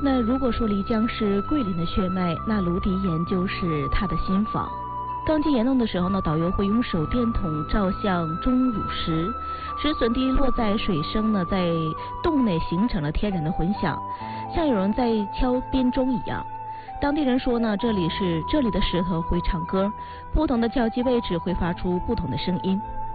那如果说漓江是桂林的血脉，那芦笛岩就是它的心房。当进岩洞的时候呢，导游会用手电筒照向钟乳石，使笋滴落在水声呢，在洞内形成了天然的混响，像有人在敲编钟一样。当地人说呢，这里的石头会唱歌，不同的交集位置会发出不同的声音。